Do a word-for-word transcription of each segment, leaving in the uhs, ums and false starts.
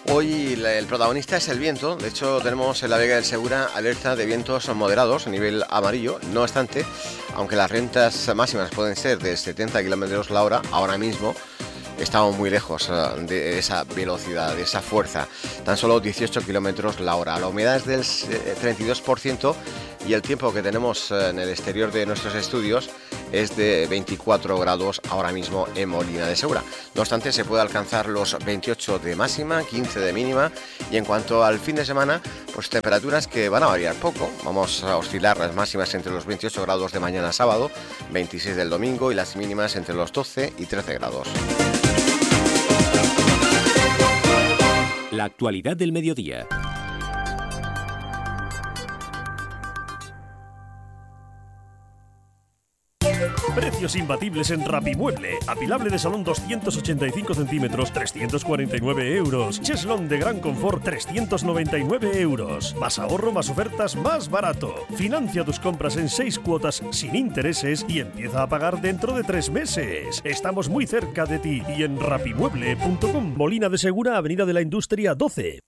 Hoy el protagonista es el viento. De hecho, tenemos en la Vega del Segura alerta de vientos moderados a nivel amarillo. No obstante, aunque las rentas máximas pueden ser de setenta kilómetros la hora, ahora mismo estamos muy lejos de esa velocidad, de esa fuerza. Tan solo dieciocho kilómetros la hora. La humedad es del treinta y dos por ciento y el tiempo que tenemos en el exterior de nuestros estudios es de veinticuatro grados ahora mismo en Molina de Segura. No obstante, se puede alcanzar los veintiocho de máxima, quince de mínima, y en cuanto al fin de semana, pues temperaturas que van a variar poco. Vamos a oscilar las máximas entre los veintiocho grados de mañana sábado, veintiséis del domingo, y las mínimas entre los doce y trece grados. La actualidad del mediodía. Precios imbatibles en Rapimueble. Apilable de salón doscientos ochenta y cinco centímetros, trescientos cuarenta y nueve euros. Cheslón de gran confort, trescientos noventa y nueve euros. Más ahorro, más ofertas, más barato. Financia tus compras en seis cuotas sin intereses y empieza a pagar dentro de tres meses. Estamos muy cerca de ti y en rapimueble punto com. Molina de Segura, Avenida de la Industria doce.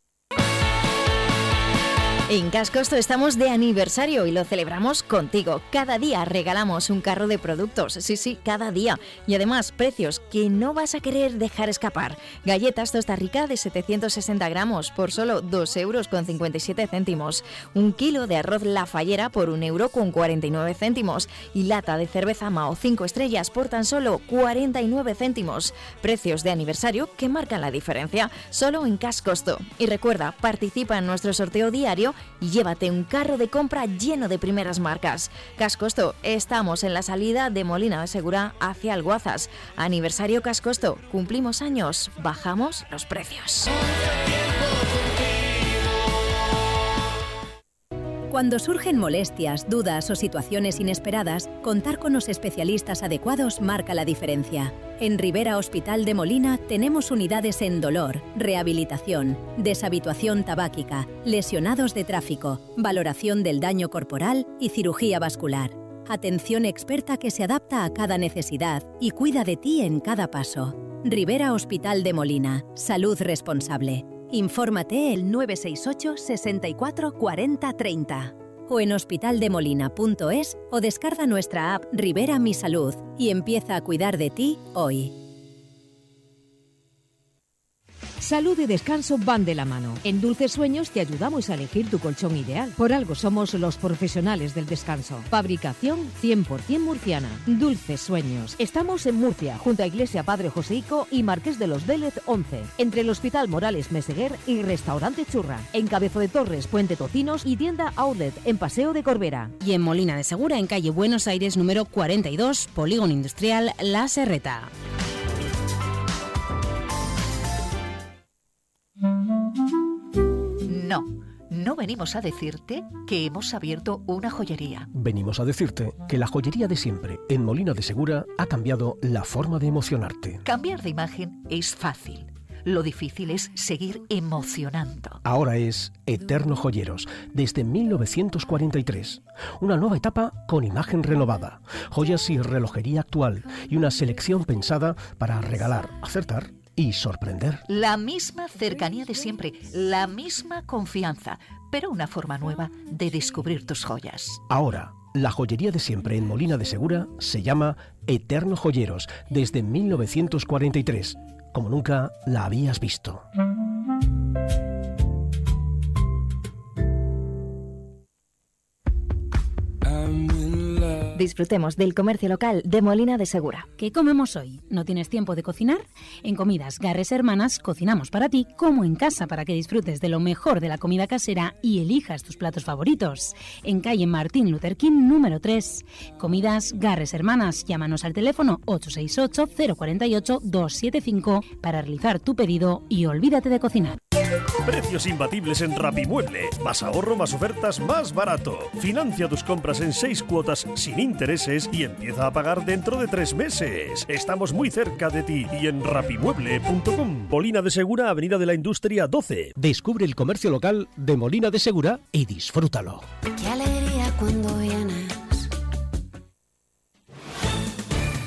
En Cascosto estamos de aniversario y lo celebramos contigo. Cada día regalamos un carro de productos, sí, sí, cada día. Y además, precios que no vas a querer dejar escapar. Galletas Tosta Rica de setecientos sesenta gramos por solo dos euros con cincuenta y siete céntimos. Un kilo de arroz La Fallera por un euro con cuarenta y nueve céntimos. Y lata de cerveza Mao cinco estrellas por tan solo cuarenta y nueve céntimos. Precios de aniversario que marcan la diferencia, solo en Cascosto. Y recuerda, participa en nuestro sorteo diario y llévate un carro de compra lleno de primeras marcas. Cascosto, estamos en la salida de Molina de Segura hacia Alguazas. Aniversario Cascosto, cumplimos años, bajamos los precios. Cuando surgen molestias, dudas o situaciones inesperadas, contar con los especialistas adecuados marca la diferencia. En Rivera Hospital de Molina tenemos unidades en dolor, rehabilitación, deshabituación tabáquica, lesionados de tráfico, valoración del daño corporal y cirugía vascular. Atención experta que se adapta a cada necesidad y cuida de ti en cada paso. Rivera Hospital de Molina. Salud responsable. Infórmate el nueve seis ocho, sesenta y cuatro, cuarenta, treinta o en hospitaldemolina punto es o descarga nuestra app Rivera Mi Salud y empieza a cuidar de ti hoy. Salud y descanso van de la mano. En Dulces Sueños te ayudamos a elegir tu colchón ideal. Por algo somos los profesionales del descanso. Fabricación cien por ciento murciana. Dulces Sueños. Estamos en Murcia, junto a Iglesia Padre Joseico y Marqués de los Vélez once. Entre el Hospital Morales Meseguer y Restaurante Churra. En Cabezo de Torres, Puente Tocinos y tienda Outlet en Paseo de Corbera. Y en Molina de Segura, en calle Buenos Aires número cuarenta y dos, Polígono Industrial La Serreta. No, no venimos a decirte que hemos abierto una joyería. Venimos a decirte que la joyería de siempre en Molina de Segura ha cambiado la forma de emocionarte. Cambiar de imagen es fácil. Lo difícil es seguir emocionando. Ahora es Eterno Joyeros, desde mil novecientos cuarenta y tres. Una nueva etapa con imagen renovada, joyas y relojería actual y una selección pensada para regalar, acertar y sorprender. La misma cercanía de siempre, la misma confianza, pero una forma nueva de descubrir tus joyas. Ahora, la joyería de siempre en Molina de Segura se llama Eterno Joyeros, desde mil novecientos cuarenta y tres, como nunca la habías visto. Disfrutemos del comercio local de Molina de Segura. ¿Qué comemos hoy? ¿No tienes tiempo de cocinar? En Comidas Garres Hermanas cocinamos para ti como en casa para que disfrutes de lo mejor de la comida casera y elijas tus platos favoritos. En calle Martín Luther King número tres. Comidas Garres Hermanas. Llámanos al teléfono ocho seis ocho, cero cuatro ocho, dos siete cinco para realizar tu pedido y olvídate de cocinar. Precios imbatibles en Rapimueble. Más ahorro, más ofertas, más barato. Financia tus compras en seis cuotas sin intereses y empieza a pagar dentro de tres meses. Estamos muy cerca de ti y en rapimueble punto com. Molina de Segura, Avenida de la Industria doce. Descubre el comercio local de Molina de Segura y disfrútalo. Qué alegría cuando vienes.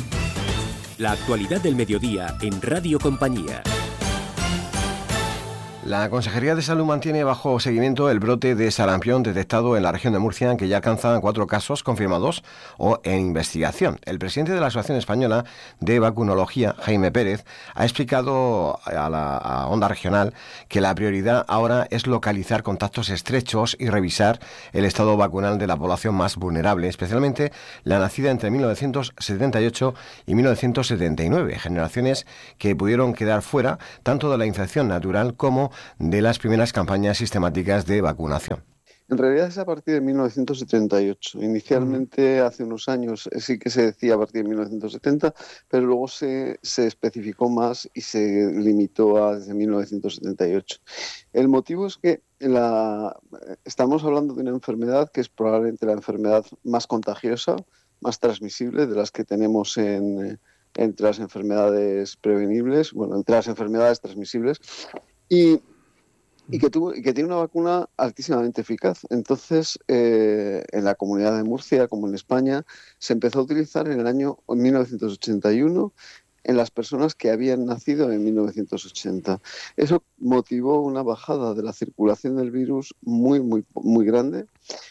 La actualidad del mediodía en Radio Compañía. La Consejería de Salud mantiene bajo seguimiento el brote de sarampión detectado en la región de Murcia, que ya alcanza cuatro casos confirmados o en investigación. El presidente de la Asociación Española de Vacunología, Jaime Pérez, ha explicado a la a Onda Regional que la prioridad ahora es localizar contactos estrechos y revisar el estado vacunal de la población más vulnerable, especialmente la nacida entre mil novecientos setenta y ocho y mil novecientos setenta y nueve, generaciones que pudieron quedar fuera tanto de la infección natural como de las primeras campañas sistemáticas de vacunación. En realidad es a partir de mil novecientos setenta y ocho. Inicialmente, hace unos años, sí que se decía a partir de mil novecientos setenta, pero luego se, se especificó más y se limitó a desde mil novecientos setenta y ocho. El motivo es que la, estamos hablando de una enfermedad que es probablemente la enfermedad más contagiosa, más transmisible de las que tenemos en, entre las enfermedades prevenibles, bueno, entre las enfermedades transmisibles, y Y que, tuvo, y que tiene una vacuna altísimamente eficaz. Entonces, eh, en la Comunidad de Murcia, como en España, se empezó a utilizar en el año mil novecientos ochenta y uno en las personas que habían nacido en mil novecientos ochenta. Eso motivó una bajada de la circulación del virus muy, muy, muy grande,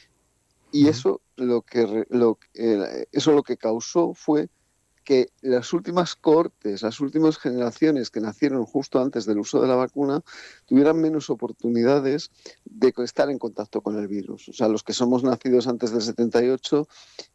y eso lo que, lo, eh, eso lo que causó fue que las últimas cohortes, las últimas generaciones que nacieron justo antes del uso de la vacuna tuvieran menos oportunidades de estar en contacto con el virus. O sea, los que somos nacidos antes del setenta y ocho,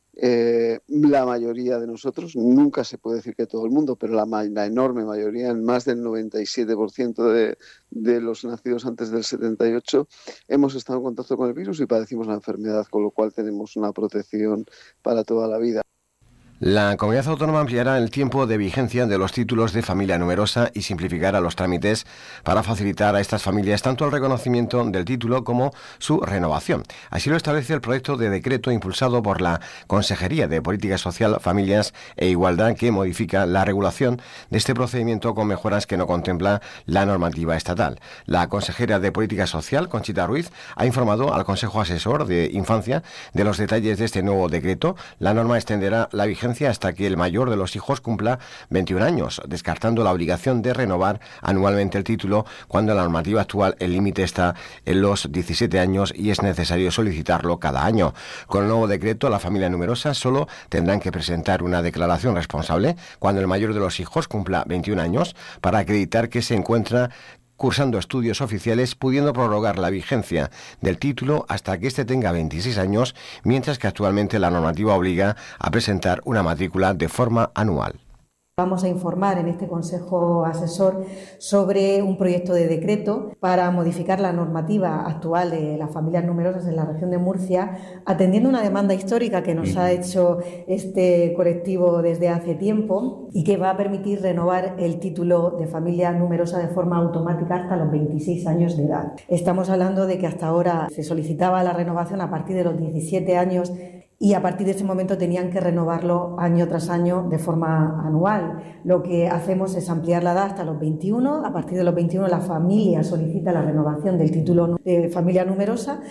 eh, la mayoría de nosotros, nunca se puede decir que todo el mundo, pero la, la enorme mayoría, en más del noventa y siete por ciento de, de los nacidos antes del setenta y ocho, hemos estado en contacto con el virus y padecimos la enfermedad, con lo cual tenemos una protección para toda la vida. La comunidad autónoma ampliará el tiempo de vigencia de los títulos de familia numerosa y simplificará los trámites para facilitar a estas familias tanto el reconocimiento del título como su renovación. Así lo establece el proyecto de decreto impulsado por la Consejería de Política Social, Familias e Igualdad, que modifica la regulación de este procedimiento con mejoras que no contempla la normativa estatal. La consejera de Política Social, Conchita Ruiz, ha informado al Consejo Asesor de Infancia de los detalles de este nuevo decreto. La norma extenderá la vigencia hasta que el mayor de los hijos cumpla veintiún años, descartando la obligación de renovar anualmente el título cuando en la normativa actual el límite está en los diecisiete años y es necesario solicitarlo cada año. Con el nuevo decreto, la familia numerosa solo tendrán que presentar una declaración responsable cuando el mayor de los hijos cumpla veintiún años para acreditar que se encuentra cursando estudios oficiales, pudiendo prorrogar la vigencia del título hasta que éste tenga veintiséis años, mientras que actualmente la normativa obliga a presentar una matrícula de forma anual. Vamos a informar en este Consejo Asesor sobre un proyecto de decreto para modificar la normativa actual de las familias numerosas en la región de Murcia, atendiendo una demanda histórica que nos ha hecho este colectivo desde hace tiempo y que va a permitir renovar el título de familia numerosa de forma automática hasta los veintiséis años de edad. Estamos hablando de que hasta ahora se solicitaba la renovación a partir de los diecisiete años y a partir de ese momento tenían que renovarlo año tras año de forma anual. Lo que hacemos es ampliar la edad hasta los veintiuno. A partir de los veintiuno la familia solicita la renovación del título de familia numerosa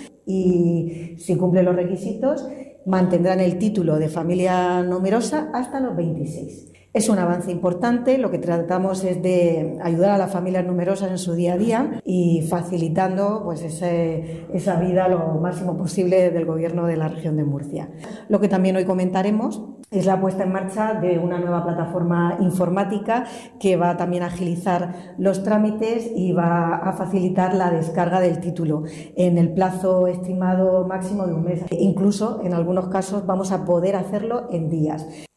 y si cumple los requisitos mantendrán el título de familia numerosa hasta los veintiséis. Es un avance importante, lo que tratamos es de ayudar a las familias numerosas en su día a día y facilitando pues ese, esa vida lo máximo posible del Gobierno de la región de Murcia. Lo que también hoy comentaremos es la puesta en marcha de una nueva plataforma informática que va también a agilizar los trámites y va a facilitar la descarga del título en el plazo estimado máximo de un mes. Incluso en algunos casos vamos a poder hacerlo en días.